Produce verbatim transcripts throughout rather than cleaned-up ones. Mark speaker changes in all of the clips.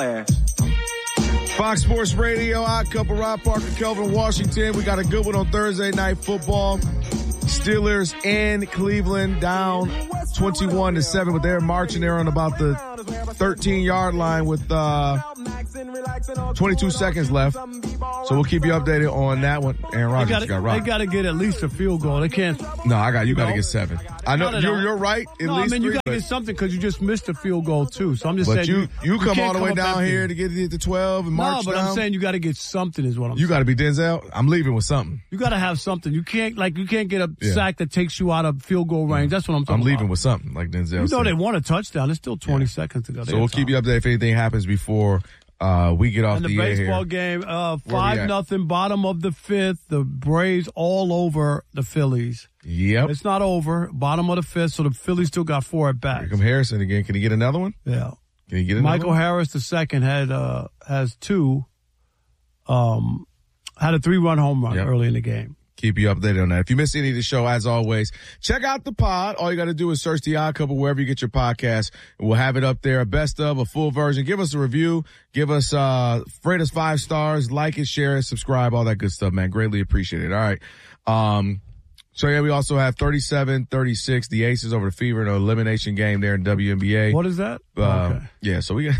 Speaker 1: Fox Sports Radio, Odd Couple, Rob Parker, Kelvin Washington. We got a good one on Thursday Night Football. Steelers in Cleveland down twenty-one to seven, but they're marching there on about the thirteen-yard line with uh, twenty-two seconds left. So we'll keep you updated on that one. Aaron Rodgers
Speaker 2: gotta,
Speaker 1: got rocked.
Speaker 2: They got to get at least a field goal. They can't.
Speaker 1: No, I got you. Got to
Speaker 2: No.
Speaker 1: get seven. I know
Speaker 2: No, no, no.
Speaker 1: you're you're right. At
Speaker 2: No,
Speaker 1: least
Speaker 2: I mean, you
Speaker 1: three,
Speaker 2: got to
Speaker 1: but-
Speaker 2: get something because you just missed a field goal, too. So I'm just
Speaker 1: But
Speaker 2: saying.
Speaker 1: you, you come
Speaker 2: can't
Speaker 1: all the way
Speaker 2: up
Speaker 1: down
Speaker 2: empty.
Speaker 1: here to get it to twelve and march
Speaker 2: No, but
Speaker 1: down.
Speaker 2: I'm saying you got to get something is what I'm
Speaker 1: You
Speaker 2: saying.
Speaker 1: got to be Denzel. I'm leaving with something.
Speaker 2: You got to have something. You can't, like, you can't get a
Speaker 1: Yeah.
Speaker 2: sack that takes you out of field goal range. That's what I'm talking
Speaker 1: I'm leaving
Speaker 2: about.
Speaker 1: with something, like Denzel
Speaker 2: You know
Speaker 1: said.
Speaker 2: they want a touchdown. There's still twenty seconds to go.
Speaker 1: So we'll keep you updated if anything happens before uh, we get off
Speaker 2: And the,
Speaker 1: the air
Speaker 2: baseball
Speaker 1: here.
Speaker 2: game, uh,
Speaker 1: we
Speaker 2: five
Speaker 1: at?
Speaker 2: nothing, bottom of the fifth. The Braves all over the Phillies.
Speaker 1: Yep.
Speaker 2: It's not over. Bottom of the fifth, so the Phillies still got four at bats.
Speaker 1: Here come Harrison again. Can he get another one?
Speaker 2: Yeah.
Speaker 1: Can he get another
Speaker 2: Michael
Speaker 1: one?
Speaker 2: Harris the second had uh, has two. Um, had a three run home run
Speaker 1: Yep.
Speaker 2: early in the game.
Speaker 1: Keep you updated on that. If you miss any of the show, as always, check out the pod. All you got to do is search the Odd Couple wherever you get your podcast. We'll have it up there, a best of, a full version. Give us a review. Give us, uh, rate us five stars. Like it, share it, subscribe, all that good stuff, man. Greatly appreciate it. All right. Um, so yeah, we also have thirty-seven thirty-six, the Aces over the Fever in an elimination game there in W N B A.
Speaker 2: What is that?
Speaker 1: Uh,
Speaker 2: okay.
Speaker 1: Yeah, so we got.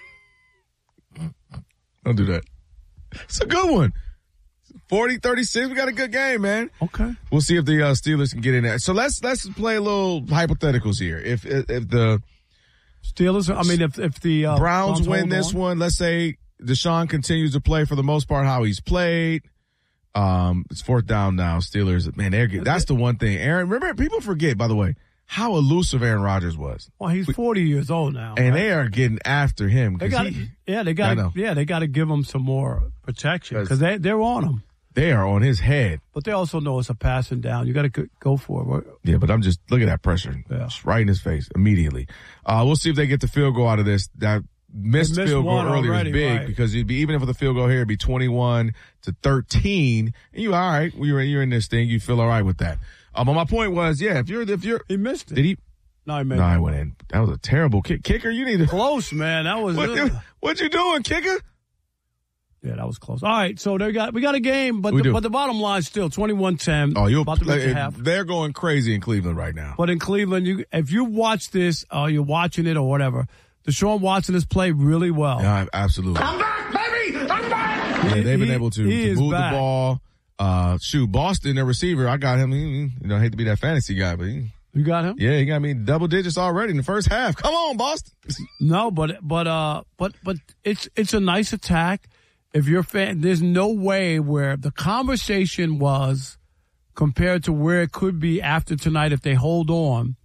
Speaker 1: Don't do that. It's a good one. forty thirty-six, we got a good game, man.
Speaker 2: Okay.
Speaker 1: We'll see if the uh, Steelers can get in there. So let's let's play a little hypotheticals here. If if, if the
Speaker 2: Steelers, I mean, if if the uh,
Speaker 1: Browns win
Speaker 2: hold
Speaker 1: this
Speaker 2: on.
Speaker 1: one, let's say Deshaun continues to play for the most part how he's played. Um, it's fourth down now. Steelers, man, they're get, that's the one thing. Aaron, remember, people forget, by the way, how elusive Aaron Rodgers was.
Speaker 2: Well, he's forty years old now,
Speaker 1: And
Speaker 2: right?
Speaker 1: they are getting after him.
Speaker 2: They
Speaker 1: 'cause
Speaker 2: got,
Speaker 1: he-
Speaker 2: yeah, they
Speaker 1: I
Speaker 2: got,
Speaker 1: know.
Speaker 2: yeah, they got to give him some more protection
Speaker 1: 'Cause-
Speaker 2: because they they're on him.
Speaker 1: They are on his head.
Speaker 2: But they also know it's a passing down. You got to go for it.
Speaker 1: Yeah, but I'm just, look at that pressure.
Speaker 2: Yeah.
Speaker 1: Just right in his face immediately. Uh, we'll see if they get the field goal out of this. That missed,
Speaker 2: They missed
Speaker 1: field goal
Speaker 2: one
Speaker 1: earlier
Speaker 2: already,
Speaker 1: is big
Speaker 2: right.
Speaker 1: because it'd be, even if the field goal here, it'd be twenty-one to thirteen. And you all right. You're, you're in this thing. You feel all right with that. Um, but my point was, yeah, if you're, if you're,
Speaker 2: He missed it.
Speaker 1: did he?
Speaker 2: No, he made
Speaker 1: No,
Speaker 2: it.
Speaker 1: I went in. That was a terrible kick. Kicker, you need to,
Speaker 2: Close, man. That was
Speaker 1: what,
Speaker 2: uh,
Speaker 1: what you doing, kicker?
Speaker 2: yeah, that was close. All right, so they got we got a game, but
Speaker 1: We
Speaker 2: the,
Speaker 1: do.
Speaker 2: but the bottom line is still twenty-one ten.
Speaker 1: Oh, you'll
Speaker 2: about to reach
Speaker 1: play.
Speaker 2: a half.
Speaker 1: They're going crazy in Cleveland right now.
Speaker 2: But in Cleveland, you if you watch this, or you're watching it or whatever, Deshaun Watson has played really well.
Speaker 1: Yeah, absolutely.
Speaker 3: I'm back, baby! I'm back!
Speaker 1: Yeah, they've been
Speaker 2: He-
Speaker 1: able to,
Speaker 2: he
Speaker 1: to
Speaker 2: is
Speaker 1: move
Speaker 2: back.
Speaker 1: the ball. Uh, shoot, Boston, their receiver, I got him. He, you know, I hate to be that fantasy guy, but he,
Speaker 2: You got him?
Speaker 1: yeah, he got me double digits already in the first half. Come on, Boston.
Speaker 2: No, but but uh, but but it's it's a nice attack. If you're a fan, there's no way where the conversation was compared to where it could be after tonight if they hold on.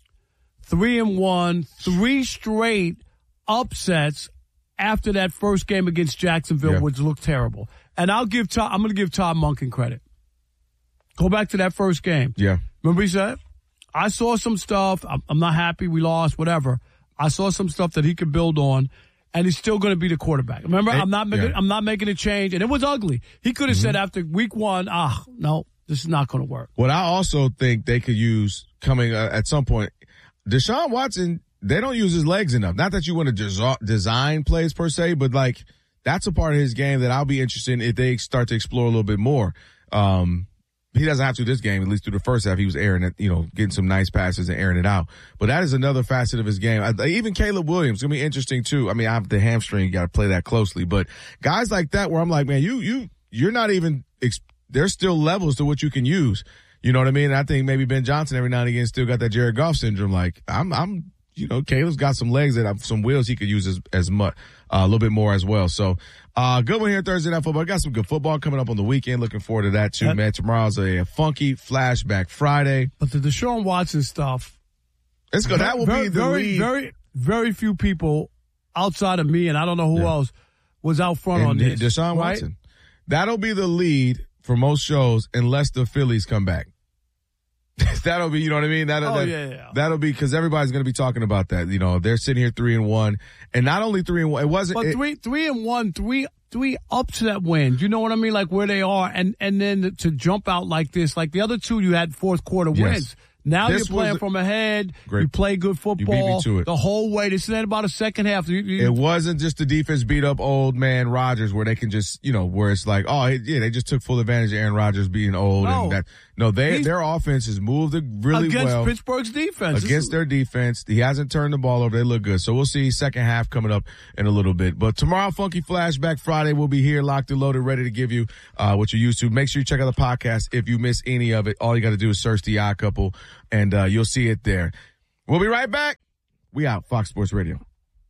Speaker 2: Three and one, three straight upsets after that first game against Jacksonville,
Speaker 1: Yeah.
Speaker 2: which looked terrible. And I'll give Todd, I'm going to give Todd Monken credit. Go back to that first game.
Speaker 1: Yeah.
Speaker 2: Remember he said, I saw some stuff. I'm, I'm not happy we lost, whatever. I saw some stuff that he could build on, and he's still going to be the quarterback. Remember,
Speaker 1: Hey,
Speaker 2: I'm not making,
Speaker 1: yeah.
Speaker 2: I'm not making a change, and it was ugly. He could have
Speaker 1: Mm-hmm.
Speaker 2: said after week one, ah, no, this is not going to work.
Speaker 1: What I also think they could use coming uh, at some point, Deshaun Watson, they don't use his legs enough. Not that you want to des- design plays per se, but like that's a part of his game that I'll be interested in if they start to explore a little bit more. Um, he doesn't have to this game, at least through the first half. He was airing it, you know, getting some nice passes and airing it out. But that is another facet of his game. I, even Caleb Williams, going to be interesting too. I mean, I have the hamstring, you got to play that closely. But guys like that where I'm like, man, you, you, you're not even, ex- there's still levels to what you can use. You know what I mean? I think maybe Ben Johnson every now and again still got that Jared Goff syndrome. Like, I'm, I'm, you know, Caleb's got some legs that have some wheels he could use as, as much, uh, a little bit more as well. So, uh, good one here Thursday Night Football. Got some good football coming up on the weekend. Looking forward to that too,
Speaker 2: Yep.
Speaker 1: man. Tomorrow's a, a funky flashback Friday.
Speaker 2: But the Deshaun Watson stuff,
Speaker 1: Let's go. That will
Speaker 2: very,
Speaker 1: be the
Speaker 2: very,
Speaker 1: lead.
Speaker 2: very, very few people outside of me, and I don't know who
Speaker 1: Yeah.
Speaker 2: else was out front on
Speaker 1: and
Speaker 2: this.
Speaker 1: Deshaun
Speaker 2: right?
Speaker 1: Watson. That'll be the lead for most shows unless the Phillies come back. That'll be, you know what I mean? That'll,
Speaker 2: Oh,
Speaker 1: that,
Speaker 2: yeah, yeah.
Speaker 1: That'll be because everybody's going to be talking about that. You know, they're sitting here three and one, and not only three and one. It wasn't.
Speaker 2: But
Speaker 1: it-
Speaker 2: three, three and one, three, three upset wins. You know what I mean? Like where they are, and and then to jump out like this, like the other two, you had fourth quarter
Speaker 1: Yes.
Speaker 2: wins. Now
Speaker 1: This
Speaker 2: you're playing
Speaker 1: was-
Speaker 2: from ahead.
Speaker 1: Great.
Speaker 2: You play good football
Speaker 1: me to it.
Speaker 2: the whole way. This is about a second half. You, you,
Speaker 1: It wasn't just the defense beat up old man Rodgers where they can just, you know, where it's like, oh, yeah, they just took full advantage of Aaron Rodgers being old.
Speaker 2: No.
Speaker 1: and that. No, they
Speaker 2: He's-
Speaker 1: their offense has moved it really
Speaker 2: against
Speaker 1: well.
Speaker 2: Pittsburgh's defense.
Speaker 1: Against
Speaker 2: This is-
Speaker 1: their defense. He hasn't turned the ball over. They look good. So we'll see second half coming up in a little bit. But tomorrow, Funky Flashback Friday, we'll be here locked and loaded, ready to give you uh, what you're used to. Make sure you check out the podcast. If you miss any of it, all you got to do is search The Odd Couple, and uh, you'll see it there. We'll be right back. We out. Fox Sports Radio.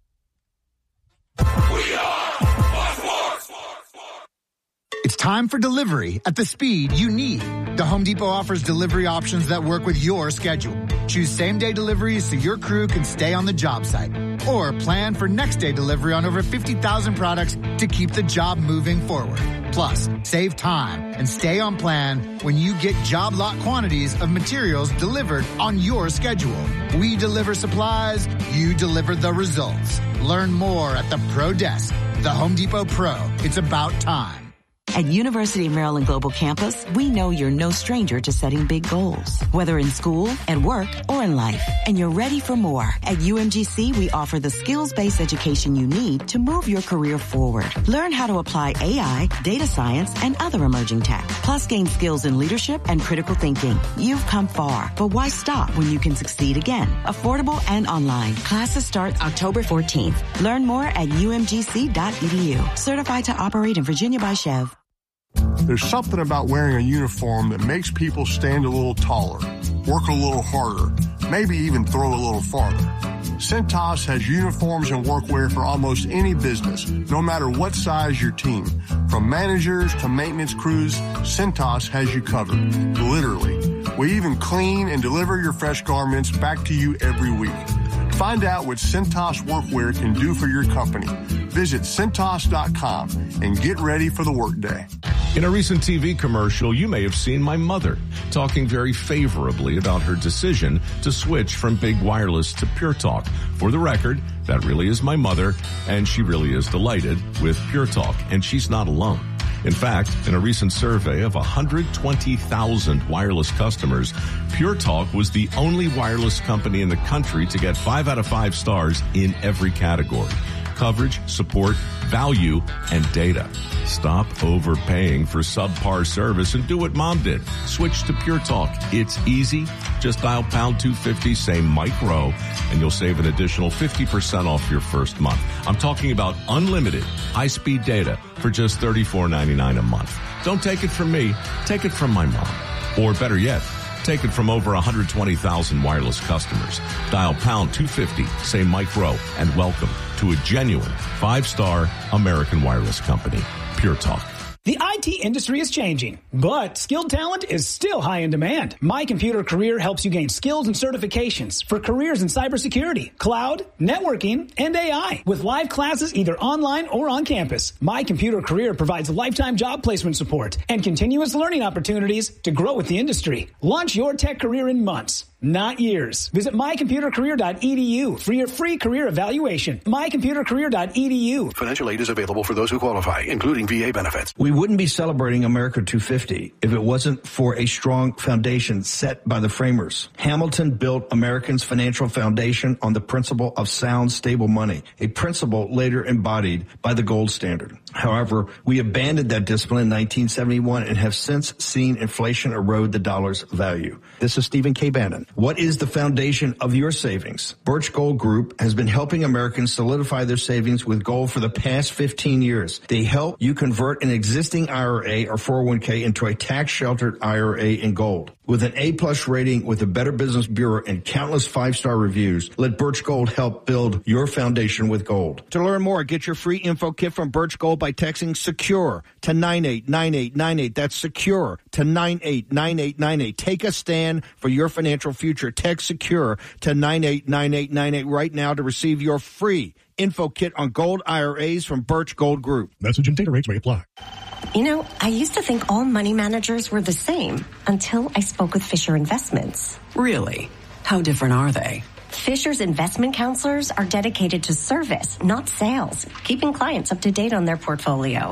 Speaker 4: It's time for delivery at the speed you need. The Home Depot offers delivery options that work with your schedule. Choose same-day deliveries so your crew can stay on the job site. Or plan for next-day delivery on over fifty thousand products to keep the job moving forward. Plus, save time and stay on plan when you get job lot quantities of materials delivered on your schedule. We deliver supplies, you deliver the results. Learn more at the Pro Desk. The Home Depot Pro. It's about time.
Speaker 5: At University of Maryland Global Campus, we know you're no stranger to setting big goals, whether in school, at work, or in life. And you're ready for more. At U M G C, we offer the skills-based education you need to move your career forward. Learn how to apply A I, data science, and other emerging tech. Plus, gain skills in leadership and critical thinking. You've come far, but why stop when you can succeed again? Affordable and online. Classes start October fourteenth. Learn more at U M G C dot E D U. Certified to operate in Virginia by Chev.
Speaker 6: There's something about wearing a uniform that makes people stand a little taller, work a little harder, maybe even throw a little farther. Cintas has uniforms and workwear for almost any business, no matter what size your team. From managers to maintenance crews, Cintas has you covered, literally. We even clean and deliver your fresh garments back to you every week. Find out what Cintas Workwear can do for your company. Visit Cintas dot com and get ready for the workday.
Speaker 7: In a recent T V commercial, you may have seen my mother talking very favorably about her decision to switch from Big Wireless to Pure Talk. For the record, that really is my mother, and she really is delighted with Pure Talk, and she's not alone. In fact, in a recent survey of one hundred twenty thousand wireless customers, Pure Talk was the only wireless company in the country to get five out of five stars in every category: coverage, support, value, and data. Stop overpaying for subpar service and do what Mom did. Switch to Pure Talk. It's easy. Just dial pound two fifty, say Mike Rowe, and you'll save an additional fifty percent off your first month. I'm talking about unlimited high-speed data for just thirty-four ninety-nine a month. Don't take it from me. Take it from my mom. Or better yet, take it from over one hundred twenty thousand wireless customers. Dial pound two fifty, say Mike Rowe, and welcome to a genuine five-star American wireless company, Pure Talk.
Speaker 8: The I T industry is changing, but skilled talent is still high in demand. My Computer Career helps you gain skills and certifications for careers in cybersecurity, cloud, networking, and A I. With live classes either online or on campus, My Computer Career provides lifetime job placement support and continuous learning opportunities to grow with the industry. Launch your tech career in months, not years. Visit my computer career dot e d u for your free career evaluation. my computer career dot e d u.
Speaker 9: Financial aid is available for those who qualify, including V A benefits.
Speaker 10: We wouldn't be celebrating America two fifty if it wasn't for a strong foundation set by the framers. Hamilton built Americans' financial foundation on the principle of sound, stable money, a principle later embodied by the gold standard. However, we abandoned that discipline in nineteen seventy-one and have since seen inflation erode the dollar's value. This is Stephen K. Bannon. What is the foundation of your savings? Birch Gold Group has been helping Americans solidify their savings with gold for the past fifteen years. They help you convert an existing I R A or four oh one k into a tax-sheltered I R A in gold. With an A-plus rating with the Better Business Bureau and countless five-star reviews, let Birch Gold help build your foundation with gold. To learn more, get your free info kit from Birch Gold by texting SECURE to nine eight nine eight nine eight. That's SECURE to nine eight nine eight nine eight. Take a stand for your financial future. Text SECURE to nine eight nine eight nine eight right now to receive your free info kit on gold I R As from Birch Gold Group.
Speaker 6: Message and data rates may apply.
Speaker 11: You know, I used to think all money managers were the same until I spoke with Fisher Investments.
Speaker 12: Really? How different are they?
Speaker 11: Fisher's investment counselors are dedicated to service, not sales, keeping clients up to date on their portfolio.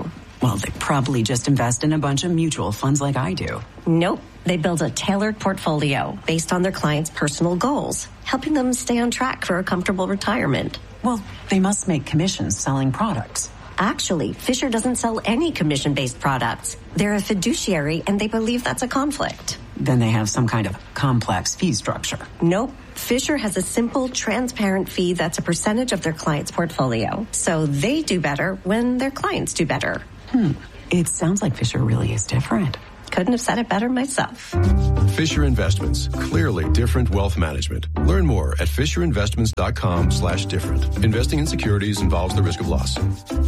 Speaker 12: Well, they probably just invest in a bunch of mutual funds like I do.
Speaker 11: Nope. They build a tailored portfolio based on their clients' personal goals, helping them stay on track for a comfortable retirement.
Speaker 12: Well, they must make commissions selling products.
Speaker 11: Actually, Fisher doesn't sell any commission-based products. They're a fiduciary, and they believe that's a conflict.
Speaker 12: Then they have some kind of complex fee structure.
Speaker 11: Nope. Fisher has a simple, transparent fee that's a percentage of their client's portfolio. So they do better when their clients do better.
Speaker 12: Hmm. It sounds like Fisher really is different.
Speaker 11: Couldn't have said it better myself.
Speaker 13: Fisher Investments. Clearly different wealth management. Learn more at fisherinvestments.com slash different. Investing in securities involves the risk of loss.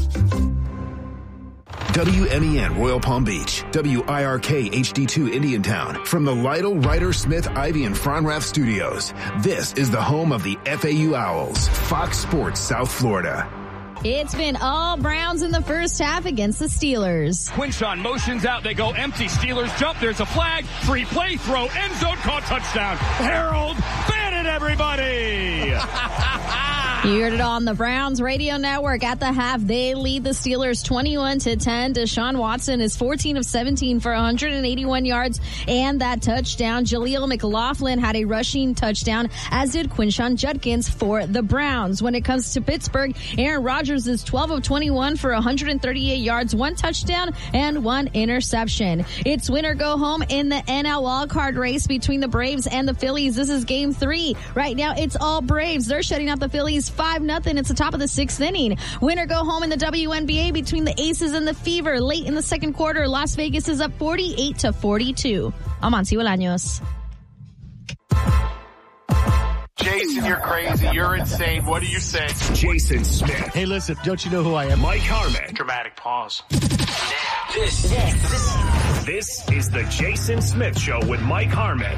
Speaker 14: W M E N Royal Palm Beach, W I R K H D two Indiantown, from the Lytle, Ryder, Smith, Ivy, and Fronrath studios. This is the home of the F A U Owls, Fox Sports South Florida.
Speaker 15: It's been all Browns in the first half against the Steelers.
Speaker 16: Quinshon motions out. They go empty. Steelers jump. There's a flag. Free play. Throw. End zone. Caught. Touchdown. Harold Bannon, everybody.
Speaker 15: You heard it on the Browns radio network. At the half, they lead the Steelers twenty-one to ten. Deshaun Watson is fourteen of seventeen for one hundred eighty-one yards and that touchdown. Jaleel McLaughlin had a rushing touchdown, as did Quinshon Judkins for the Browns. When it comes to Pittsburgh, Aaron Rodgers is twelve of twenty-one for one hundred thirty-eight yards, one touchdown, and one interception. It's win or go home in the N L wildcard race between the Braves and the Phillies. This is game three. Right now, it's all Braves. They're shutting out the Phillies five nothing. It's the top of the sixth inning. Win or go home in the W N B A between the Aces and the Fever. Late in the second quarter, Las Vegas is up forty-eight to forty-two. I'm Amancio Bolaños.
Speaker 17: Jason, you're crazy. You're insane. What do you say?
Speaker 18: Jason Smith.
Speaker 19: Hey, listen, don't you know who I am?
Speaker 18: Mike Harmon.
Speaker 17: Dramatic pause.
Speaker 18: This, this, this is the Jason Smith Show with Mike Harmon.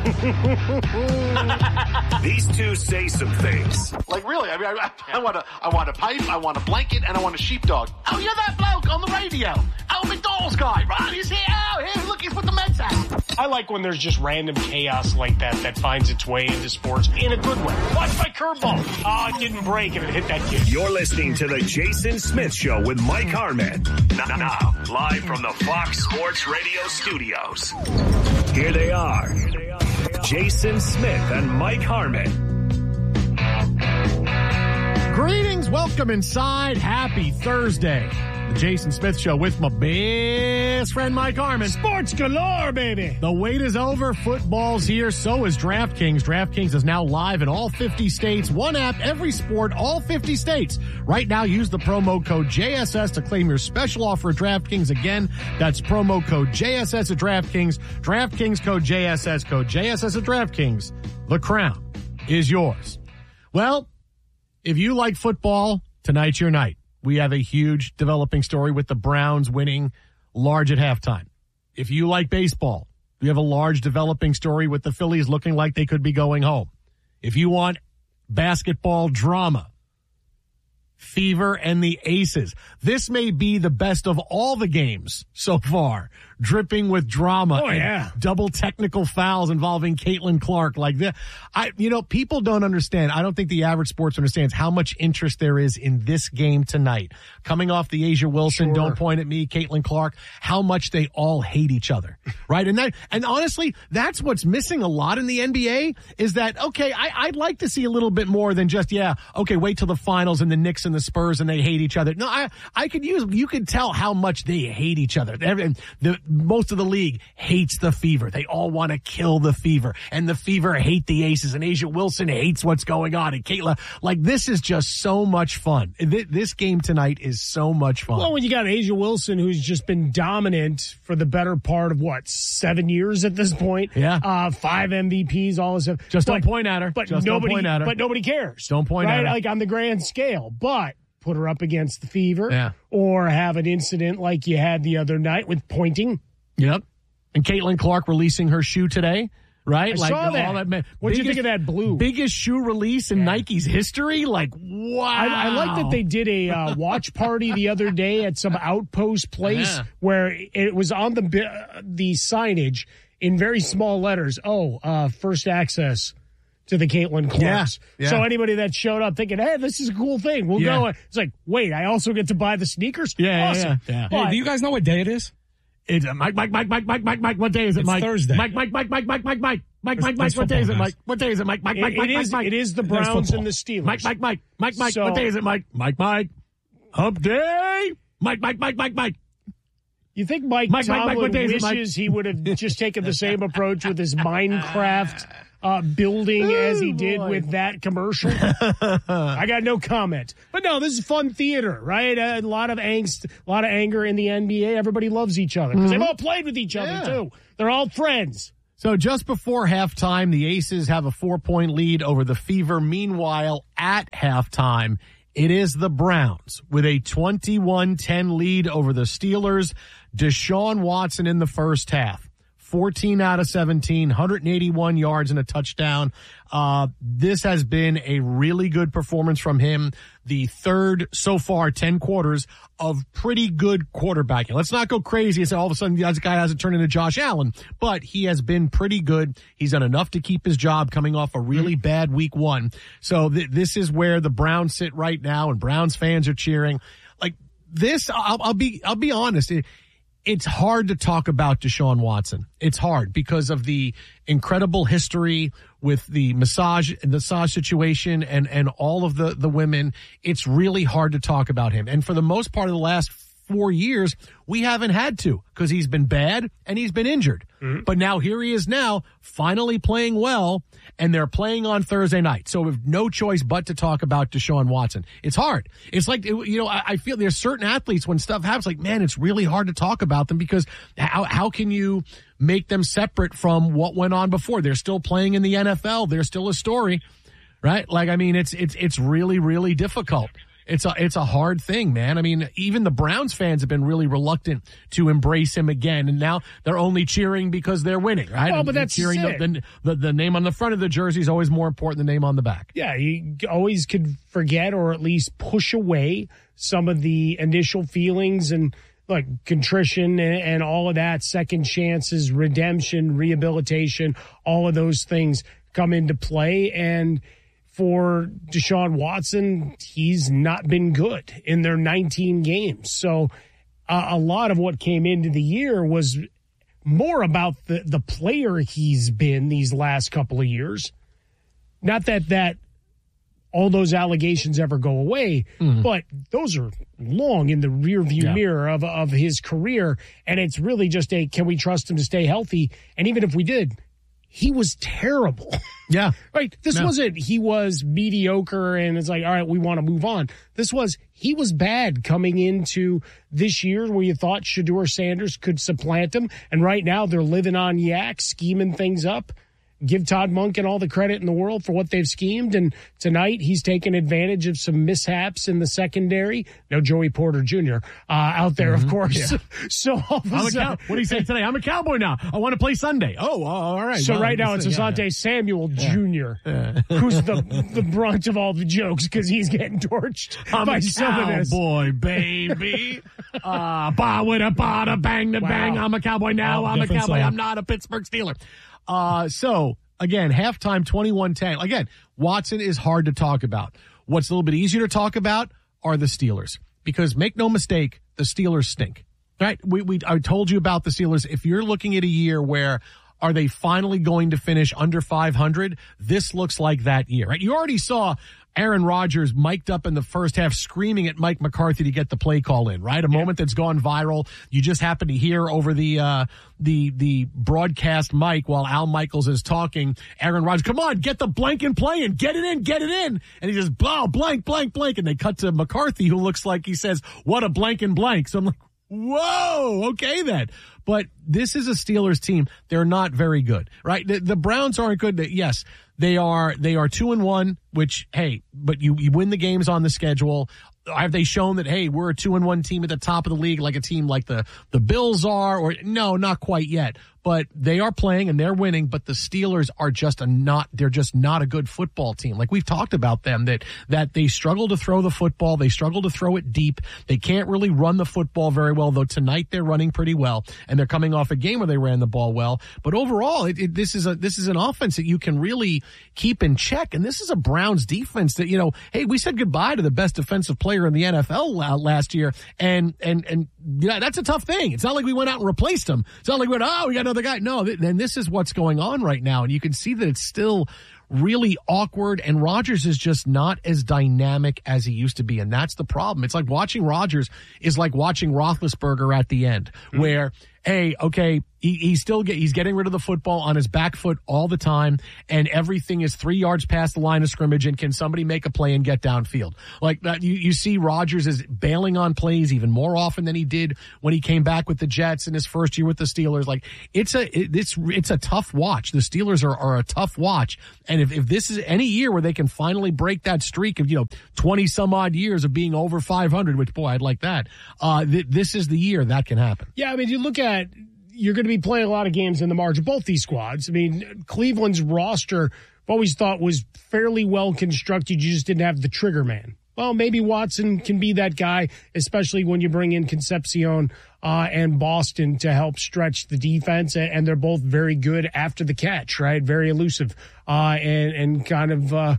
Speaker 18: These two say some things.
Speaker 17: Like, really, I mean, I, I want a, I want a pipe, I want a blanket, and I want a sheepdog. Oh, you're that bloke on the radio. Oh, McDonald's guy, right? He's here. Oh, here, look, he's put the meds out.
Speaker 20: I like when there's just random chaos like that that finds its way into sports in a good way. Watch my curveball. Oh, it didn't break and it hit that kid.
Speaker 18: You're listening to the Jason Smith Show with Mike Harmon. Now, now, live from the Fox Sports Radio studios. Here they are, Jason Smith and Mike Harmon.
Speaker 19: Greetings, welcome inside. Happy Thursday. The Jason Smith Show with my best friend Mike Harmon.
Speaker 20: Sports galore, baby.
Speaker 19: The wait is over. Football's here. So is DraftKings. DraftKings is now live in all fifty states. One app, every sport, all fifty states. Right now, use the promo code J S S to claim your special offer at DraftKings. Again, that's promo code J S S at DraftKings. DraftKings code J S S, code J S S at DraftKings. The crown is yours. Well, if you like football, tonight's your night. We have a huge developing story with the Browns winning large at halftime. If you like baseball, we have a large developing story with the Phillies looking like they could be going home. If you want basketball drama, Fever and the Aces. This may be the best of all the games so far, dripping with drama.
Speaker 20: Oh, yeah.
Speaker 19: And double technical fouls involving Caitlin Clark like that. I, you know, people don't understand. I don't think the average sports understands how much interest there is in this game tonight. Coming off the Asia Wilson,
Speaker 20: Sure.
Speaker 19: don't point at me, Caitlin Clark, how much they all hate each other, right? And that, and honestly, that's what's missing a lot in the N B A is that, okay, I, I'd like to see a little bit more than just, yeah, okay, wait till the finals and the Knicks and the Spurs and they hate each other. No, I, I could use, you could tell how much they hate each other. Every, the, most of the league hates the Fever. They all want to kill the Fever, and the Fever hate the Aces, and Asia Wilson hates what's going on. And Kayla, like, this is just so much fun. This game tonight is so much fun.
Speaker 20: Well, when you got Asia Wilson, who's just been dominant for the better part of what, seven years at this point?
Speaker 19: Yeah.
Speaker 20: Uh, five M V Ps, all this stuff.
Speaker 19: Just
Speaker 20: but,
Speaker 19: don't point at her.
Speaker 20: But
Speaker 19: Just
Speaker 20: nobody,
Speaker 19: don't point at her.
Speaker 20: But nobody cares.
Speaker 19: Don't point
Speaker 20: right?
Speaker 19: at her.
Speaker 20: Like on the grand scale. But put her up against the Fever.
Speaker 19: Yeah.
Speaker 20: Or have an incident like you had the other night with pointing.
Speaker 19: Yep. And Caitlin Clark releasing her shoe today, right?
Speaker 20: I
Speaker 19: like
Speaker 20: saw that.
Speaker 19: All that
Speaker 20: What'd you think of that blue?
Speaker 19: Biggest shoe release in yeah. Nike's history? Like, wow.
Speaker 20: I, I like that they did a uh, watch party the other day at some outpost place
Speaker 19: yeah.
Speaker 20: where it was on the the signage in very small letters. Oh, uh, first access to the Caitlin Clarks.
Speaker 19: Yeah, yeah.
Speaker 20: So anybody that showed up thinking, hey, this is a cool thing, we'll
Speaker 19: Yeah.
Speaker 20: go. It's like, wait, I also get to buy the sneakers?
Speaker 19: Yeah,
Speaker 20: Awesome.
Speaker 19: yeah, yeah.
Speaker 20: But-
Speaker 21: Hey, do you guys know what day it is?
Speaker 19: It's uh, Mike, Mike, Mike, Mike, Mike, Mike, Mike. What day is it,
Speaker 21: It's
Speaker 19: Mike?
Speaker 21: Thursday.
Speaker 19: Mike, Mike, Mike, Mike, Mike, Mike, Mike, Mike,
Speaker 21: It's-
Speaker 19: Mike, Mike.
Speaker 21: it's
Speaker 19: What day is it,
Speaker 21: football,
Speaker 19: Mike? What day is it, Mike? Mike,
Speaker 20: It-
Speaker 19: Mike,
Speaker 20: it
Speaker 19: Mike,
Speaker 20: is-
Speaker 19: Mike.
Speaker 20: it is the
Speaker 19: That's
Speaker 20: Browns
Speaker 19: football.
Speaker 20: and the Steelers.
Speaker 19: Mike, Mike, Mike, Mike, Mike.
Speaker 20: So-
Speaker 19: What day is it, Mike? Mike, Mike. Hump day. Mike, Mike, Mike, Mike, Mike.
Speaker 20: You think Mike,
Speaker 19: Mike, Mike,
Speaker 20: Tomlin
Speaker 19: Mike, what day is it, Mike?
Speaker 20: wishes he would have just taken the same approach with his Minecraft uh, building as he did with that commercial? I got no comment. But no, this is fun theater, right? A lot of angst, a lot of anger in the N B A. Everybody loves each other because they've all played with each other,
Speaker 19: Yeah.
Speaker 20: too. They're all friends.
Speaker 19: So just before halftime, the Aces have a four-point lead over the Fever. Meanwhile, at halftime, it is the Browns with a twenty-one ten lead over the Steelers. Deshaun Watson in the first half. fourteen out of seventeen, one hundred eighty-one yards and a touchdown. Uh, this has been a really good performance from him. The third so far, ten quarters of pretty good quarterbacking. Let's not go crazy and say all of a sudden this guy hasn't turned into Josh Allen, but he has been pretty good. He's done enough to keep his job coming off a really bad week one. So th- this is where the Browns sit right now, and Browns fans are cheering. Like this, I'll, I'll be, I'll be honest. It, It's hard to talk about Deshaun Watson. It's hard because of the incredible history with the massage, the massage situation and, and all of the, the women. It's really hard to talk about him. And for the most part of the last four years, we haven't had to because he's been bad and he's been injured. Mm-hmm. But now here he is now finally playing well, and they're playing on Thursday night. So we have no choice but to talk about Deshaun Watson. It's hard. It's like, you know, I, I feel there's certain athletes when stuff happens, like, man, it's really hard to talk about them because how, how can you make them separate from what went on before? They're still playing in the N F L. They're still a story, right? Like, I mean, it's, it's, it's really, really difficult. It's a, it's a hard thing, man. I mean, even the Browns fans have been really reluctant to embrace him again. And now they're only cheering because they're winning, right?
Speaker 20: Well,
Speaker 19: And
Speaker 20: but that's
Speaker 19: cheering
Speaker 20: it.
Speaker 19: the, the, the name on the front of the jersey is always more important than the name on the back.
Speaker 20: Yeah, you always could forget or at least push away some of the initial feelings and like contrition and, and all of that, second chances, redemption, rehabilitation, all of those things come into play. And for Deshaun Watson, he's not been good in their nineteen games. So uh, a lot of what came into the year was more about the, the player he's been these last couple of years. Not that that all those allegations ever go away, mm. but those are long in the rearview yeah. mirror of, of his career. And it's really just a, can we trust him to stay healthy? And even if we did, he was terrible.
Speaker 19: Yeah.
Speaker 20: Right. This
Speaker 19: no.
Speaker 20: wasn't he was mediocre and it's like, all right, we want to move on. This was he was bad coming into this year where you thought Shedeur Sanders could supplant him. And right now they're living on yak, scheming things up. Give Todd Monken all the credit in the world for what they've schemed. And tonight he's taken advantage of some mishaps in the secondary. No Joey Porter Junior Uh, out there, mm-hmm. of course. Yeah. So all of a
Speaker 19: I'm a
Speaker 20: sudden,
Speaker 19: cow- what do you say today? I'm a Cowboy now. I want to play Sunday. Oh, all right.
Speaker 20: So
Speaker 19: well,
Speaker 20: right now it's Asante yeah, yeah. Samuel yeah. Junior, yeah. who's the the brunt of all the jokes because he's getting torched
Speaker 19: I'm
Speaker 20: by
Speaker 19: a
Speaker 20: some of this.
Speaker 19: Cowboy, baby. uh, ba with a ba da bang da wow. bang. I'm a Cowboy now. Wow, I'm a Cowboy. Song. I'm not a Pittsburgh Steeler. Uh, so, again, halftime twenty-one ten. Again, Watson is hard to talk about. What's a little bit easier to talk about are the Steelers. Because make no mistake, the Steelers stink. Right? We, we, I told you about the Steelers. If you're looking at a year where are they finally going to finish under five hundred, this looks like that year, right? You already saw Aaron Rodgers mic'd up in the first half screaming at Mike McCarthy to get the play call in, right? A yeah. moment that's gone viral. You just happen to hear over the, uh, the, the broadcast mic while Al Michaels is talking, Aaron Rodgers, come on, get the blank and play in, get it in, get it in. And he just, blah, blank, blank, blank. And they cut to McCarthy, who looks like he says, what a blank and blank. So I'm like, whoa, okay then. But this is a Steelers team. They're not very good, right? The, the Browns aren't good. Yes, they are, they are two and one, which, hey, but you, you win the games on the schedule. Have they shown that, hey, we're a two and one team at the top of the league like a team like the, the Bills are? Or no, not quite yet. but they are playing and they're winning, but the Steelers are just a not, they're just not a good football team. Like we've talked about them, that, that they struggle to throw the football. They struggle to throw it deep. They can't really run the football very well, though tonight they're running pretty well and they're coming off a game where they ran the ball well. But overall, it, it, this is a, this is an offense that you can really keep in check. And this is a Browns defense that, you know, hey, we said goodbye to the best defensive player in the N F L last year. And, and, and, yeah, that's a tough thing. It's not like we went out and replaced him. It's not like we went, oh, we got another guy. No, and this is what's going on right now. And you can see that it's still really awkward, and Rodgers is just not as dynamic as he used to be, and that's the problem. It's like watching Rodgers is like watching Roethlisberger at the end, mm-hmm. where, hey, okay, he, he's still get, he's getting rid of the football on his back foot all the time, and everything is three yards past the line of scrimmage, and can somebody make a play and get downfield? Like that, you, you see Rodgers is bailing on plays even more often than he did when he came back with the Jets in his first year with the Steelers. Like it's a it, it's it's a tough watch. The Steelers are, are a tough watch, and if, if this is any year where they can finally break that streak of, you know, twenty some odd years of being over five hundred, which boy, I'd like that. Uh, th- this is the year that can happen.
Speaker 20: Yeah, I mean, you look at, you're going to be playing a lot of games in the margin, both these squads. I mean, Cleveland's roster, I've always thought was fairly well constructed. You just didn't have the trigger man. Well, maybe Watson can be that guy, especially when you bring in Concepcion uh, and Boston to help stretch the defense. And they're both very good after the catch, right? Very elusive uh, and, and kind of uh,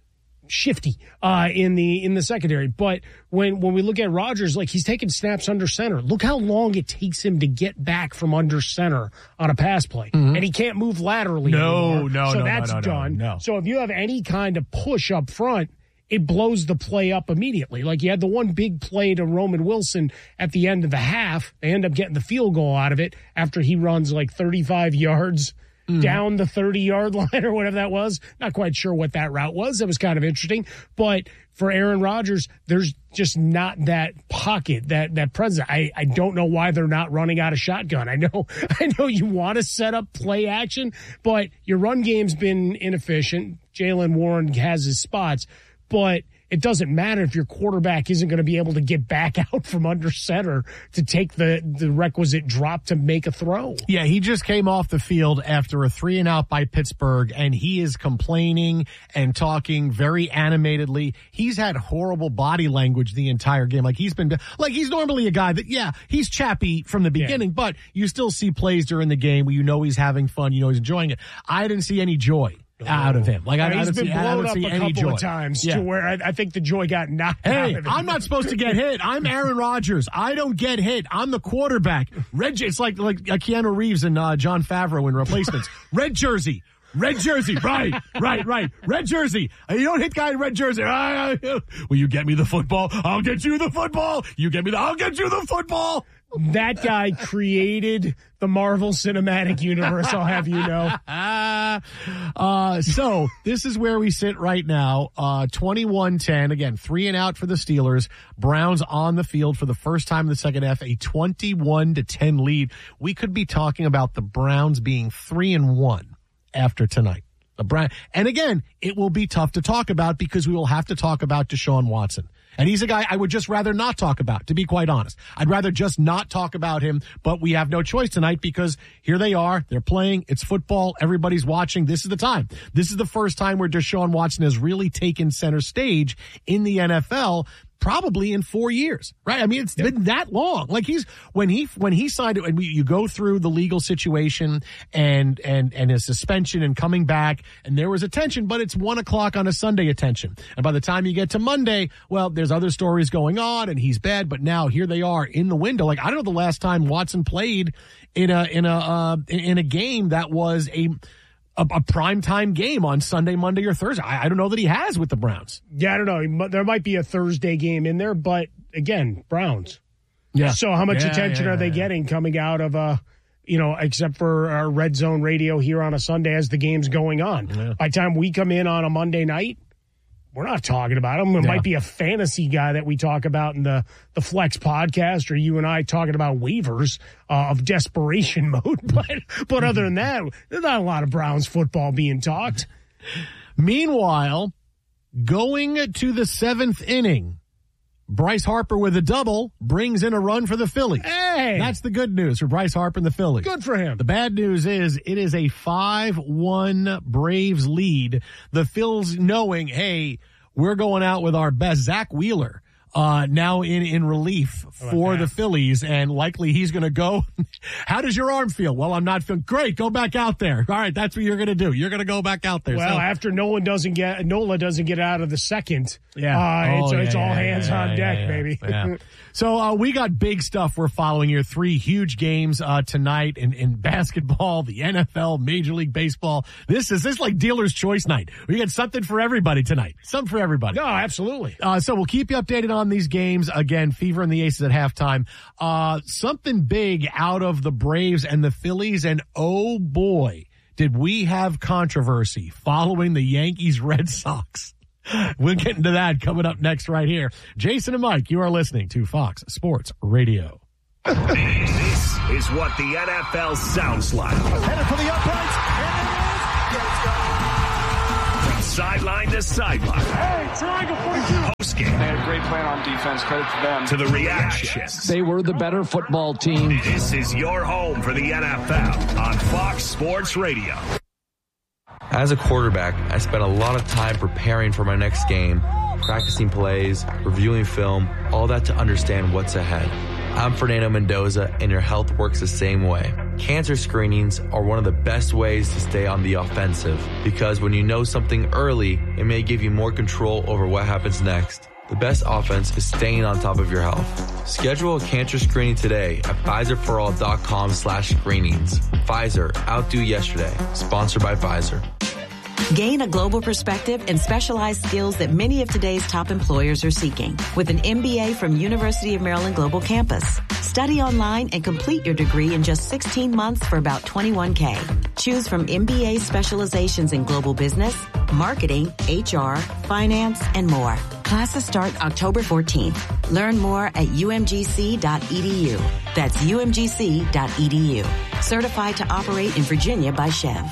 Speaker 20: shifty uh, in the in the secondary. But when, when we look at Rodgers, like he's taking snaps under center. Look how long it takes him to get back from under center on a pass play. Mm-hmm. And he can't move laterally
Speaker 19: no,
Speaker 20: anymore.
Speaker 19: No,
Speaker 20: so
Speaker 19: no,
Speaker 20: that's
Speaker 19: no, no,
Speaker 20: done.
Speaker 19: No, no.
Speaker 20: So if you have any kind of push up front, it blows the play up immediately. Like you had the one big play to Roman Wilson at the end of the half. They end up getting the field goal out of it after he runs like thirty-five yards mm. down the thirty-yard line or whatever that was. Not quite sure what that route was. It was kind of interesting. But for Aaron Rodgers, there's just not that pocket, that that presence. I, I don't know why they're not running out of shotgun. I know I know you want to set up play action, but your run game's been inefficient. Jaylen Warren has his spots. But it doesn't matter if your quarterback isn't going to be able to get back out from under center to take the, the requisite drop to make a throw.
Speaker 19: Yeah, he just came off the field after a three and out by Pittsburgh, and he is complaining and talking very animatedly. He's had horrible body language the entire game. Like he's been, like he's normally a guy that, yeah, he's chappy from the beginning, yeah. but you still see plays during the game where you know he's having fun, you know he's enjoying it. I didn't see any joy out of him. Like I,
Speaker 20: he's
Speaker 19: I don't
Speaker 20: been
Speaker 19: see,
Speaker 20: blown
Speaker 19: I don't
Speaker 20: up
Speaker 19: see
Speaker 20: a
Speaker 19: any
Speaker 20: couple
Speaker 19: joy.
Speaker 20: of times
Speaker 19: yeah.
Speaker 20: to where I, I think the joy got knocked
Speaker 19: hey,
Speaker 20: out of him.
Speaker 19: I'm not supposed to get hit. I'm Aaron Rodgers. I don't get hit. I'm the quarterback. Red. It's like like uh, Keanu Reeves and uh, John Favreau in Replacements. Red jersey. Red jersey, right, right, right. Red jersey. You don't hit guy in red jersey. Will you get me the football? I'll get you the football. You get me the, I'll get you the football.
Speaker 20: That guy created the Marvel Cinematic Universe, I'll have you know.
Speaker 19: uh, so this is where we sit right now. Uh, twenty-one ten. Again, three and out for the Steelers. Browns on the field for the first time in the second half, a twenty-one to ten lead. We could be talking about the Browns being three and one after tonight. The Brown, and again, it will be tough to talk about because we will have to talk about Deshaun Watson. And he's a guy I would just rather not talk about, to be quite honest. I'd rather just not talk about him, but we have no choice tonight because here they are. They're playing. It's football. Everybody's watching. This is the time. This is the first time where Deshaun Watson has really taken center stage in the N F L. Probably in four years, right? I mean, it's yep. been that long. Like he's, when he, when he signed it, and we, you go through the legal situation and, and, and his suspension and coming back, and there was attention, but it's one o'clock on a Sunday attention. And by the time you get to Monday, well, there's other stories going on and he's bad, but now here they are in the window. Like, I don't know the last time Watson played in a, in a, uh, in a game that was a, A, a primetime game on Sunday, Monday, or Thursday. I, I don't know that he has with the Browns.
Speaker 20: Yeah, I don't know. There might be a Thursday game in there, but again, Browns.
Speaker 19: Yeah.
Speaker 20: So how much
Speaker 19: yeah,
Speaker 20: attention
Speaker 19: yeah,
Speaker 20: are they
Speaker 19: yeah.
Speaker 20: getting coming out of, uh, you know, except for our Red Zone radio here on a Sunday as the game's going on?
Speaker 19: Yeah.
Speaker 20: By the time we come in on a Monday night, we're not talking about him. It
Speaker 19: yeah.
Speaker 20: might be a fantasy guy that we talk about in the, the Flex podcast, or you and I talking about waivers uh, of desperation mode. But but other than that, there's not a lot of Browns football being talked.
Speaker 19: Meanwhile, going to the seventh inning Bryce Harper with a double brings in a run for the Phillies.
Speaker 20: Hey!
Speaker 19: That's the good news for Bryce Harper and the Phillies.
Speaker 20: Good for him.
Speaker 19: The bad news is it is a five one Braves lead. The Phils knowing, hey, we're going out with our best, Zach Wheeler. Uh, now in, in relief for the Phillies, and likely he's going to go. How does your arm feel? Well, I'm not feeling great. Go back out there. All right, that's what you're going to do. You're going to go back out there.
Speaker 20: Well,
Speaker 19: so,
Speaker 20: after Nolan doesn't get Nola doesn't get out of the second,
Speaker 19: yeah,
Speaker 20: uh,
Speaker 19: oh,
Speaker 20: it's,
Speaker 19: yeah,
Speaker 20: it's all
Speaker 19: yeah,
Speaker 20: hands
Speaker 19: yeah,
Speaker 20: on
Speaker 19: yeah,
Speaker 20: deck,
Speaker 19: yeah,
Speaker 20: baby.
Speaker 19: Yeah. So uh, we got big stuff we're following here. Three huge games uh, tonight in, in basketball, the N F L, Major League Baseball. This is this is like dealer's choice night. We got something for everybody tonight. Something for everybody.
Speaker 20: No, absolutely.
Speaker 19: Uh, so we'll keep you updated on these games. Again, Fever and the Aces at halftime. Uh, something big out of the Braves and the Phillies, and oh boy, did we have controversy following the Yankees Red Sox. We'll get into that coming up next right here. Jason and Mike, you are listening to Fox Sports Radio.
Speaker 18: This is what the N F L sounds like.
Speaker 3: Headed for the uprights.
Speaker 18: From sideline to sideline.
Speaker 3: Hey, triangle forty-two.
Speaker 18: Postgame.
Speaker 21: They had a great plan on defense. Credit to them.
Speaker 18: To the reactions.
Speaker 22: They were the better football team.
Speaker 18: This is your home for the N F L on Fox Sports Radio.
Speaker 23: As a quarterback, I spent a lot of time preparing for my next game, practicing plays, reviewing film, all that to understand what's ahead. I'm Fernando Mendoza, and your health works the same way. Cancer screenings are one of the best ways to stay on the offensive, because when you know something early, it may give you more control over what happens next. The best offense is staying on top of your health. Schedule a cancer screening today at Pfizerforall.com slash screenings. Pfizer, outdo yesterday. Sponsored by Pfizer.
Speaker 5: Gain a global perspective and specialized skills that many of today's top employers are seeking with an M B A from University of Maryland Global Campus. Study online and complete your degree in just sixteen months for about twenty-one K. Choose from M B A specializations in global business, marketing, H R, finance, and more. Classes start October fourteenth. Learn more at U M G C dot E D U. That's U M G C dot E D U. Certified to operate in Virginia by Chev.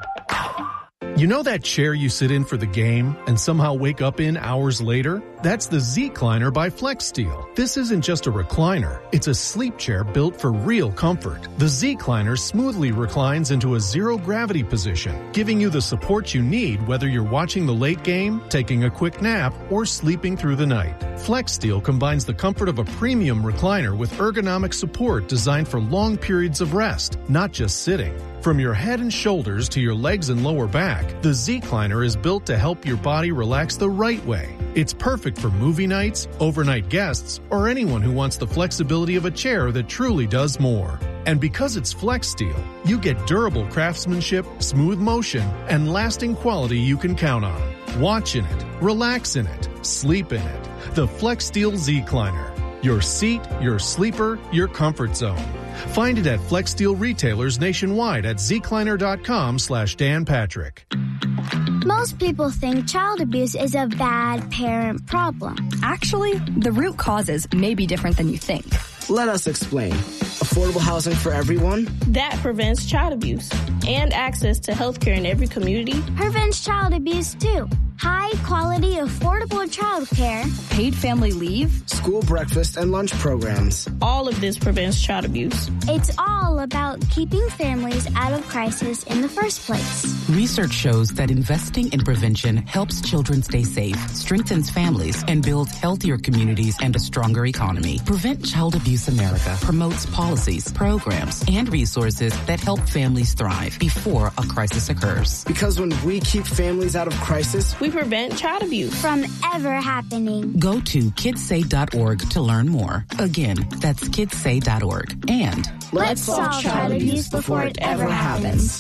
Speaker 24: You know that chair you sit in for the game and somehow wake up in hours later? That's the Z-Cliner by FlexSteel. This isn't just a recliner. It's a sleep chair built for real comfort. The Z-Cliner smoothly reclines into a zero-gravity position, giving you the support you need whether you're watching the late game, taking a quick nap, or sleeping through the night. FlexSteel combines the comfort of a premium recliner with ergonomic support designed for long periods of rest, not just sitting. From your head and shoulders to your legs and lower back, the Z-Cliner is built to help your body relax the right way. It's perfect for movie nights, overnight guests, or anyone who wants the flexibility of a chair that truly does more. And because it's FlexSteel, you get durable craftsmanship, smooth motion, and lasting quality you can count on. Watch in it, relax in it, sleep in it. The FlexSteel Z-Cliner. Your seat, your sleeper, your comfort zone. Find it at FlexSteel retailers nationwide at zcliner.com slash Dan Patrick.
Speaker 25: Most people think child abuse is a bad parent problem.
Speaker 26: Actually, the root causes may be different than you think.
Speaker 27: Let us explain. Affordable housing for everyone?
Speaker 28: That prevents child abuse. And access to health care in every community.
Speaker 25: Prevents child abuse, too. High quality, affordable child care.
Speaker 26: Paid family leave.
Speaker 27: School breakfast and lunch programs.
Speaker 28: All of this prevents child abuse.
Speaker 25: It's all about keeping families out of crisis in the first place.
Speaker 12: Research shows that investing in prevention helps children stay safe, strengthens families, and builds healthier communities and a stronger economy. Prevent Child Abuse America promotes policies, programs, and resources that help families thrive before a crisis occurs.
Speaker 27: Because when we keep families out of crisis,
Speaker 28: we prevent child abuse
Speaker 25: from ever happening.
Speaker 12: Go to kids say dot org to learn more. Again, that's kids say dot org. And
Speaker 25: let's solve child abuse before it ever happens.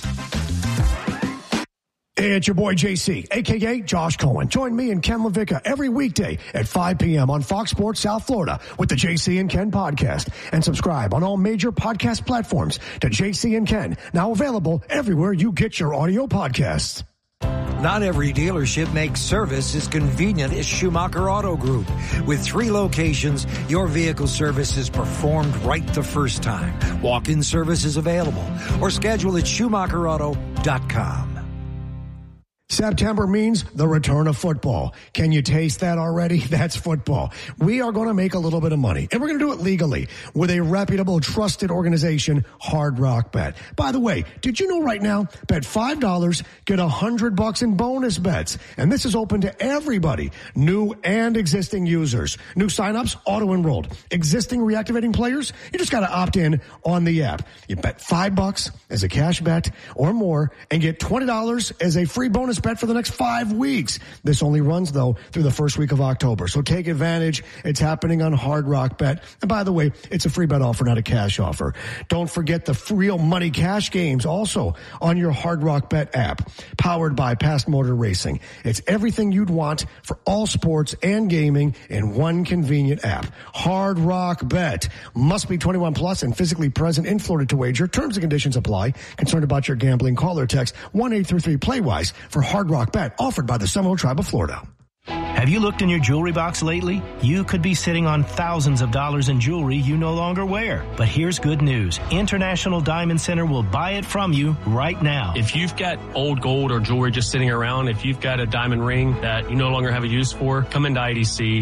Speaker 29: Hey, it's your boy J C, a k a. Josh Cohen. Join me and Ken LaVicka every weekday at five p.m. on Fox Sports South Florida with the J C and Ken podcast. And subscribe on all major podcast platforms to J C and Ken, now available everywhere you get your audio podcasts.
Speaker 30: Not every dealership makes service as convenient as Schumacher Auto Group. With three locations, your vehicle service is performed right the first time. Walk-in service is available or schedule at Schumacher Auto dot com.
Speaker 29: September means the return of football. Can you taste that already? That's football. We are going to make a little bit of money, and we're going to do it legally with a reputable, trusted organization, Hard Rock Bet. By the way, did you know right now, bet five dollars, get one hundred bucks in bonus bets. And this is open to everybody, new and existing users. New signups, auto-enrolled. Existing reactivating players, you just got to opt in on the app. You bet five bucks as a cash bet or more and get twenty dollars as a free bonus bet for the next five weeks. This only runs, though, through the first week of October. So take advantage. It's happening on Hard Rock Bet. And by the way, it's a free bet offer, not a cash offer. Don't forget the real money cash games also on your Hard Rock Bet app, powered by Past Motor Racing. It's everything you'd want for all sports and gaming in one convenient app. Hard Rock Bet. Must be twenty-one plus and physically present in Florida to wager. Terms and conditions apply. Concerned about your gambling? Call or text one eight three three play wise for Hard Rock Bet, offered by the Seminole Tribe of Florida.
Speaker 1: Have you looked in your jewelry box lately? You could be sitting on thousands of dollars in jewelry you no longer wear. But here's good news. International Diamond Center will buy it from you right now.
Speaker 2: If you've got old gold or jewelry just sitting around, if you've got a diamond ring that you no longer have a use for, come into I D C.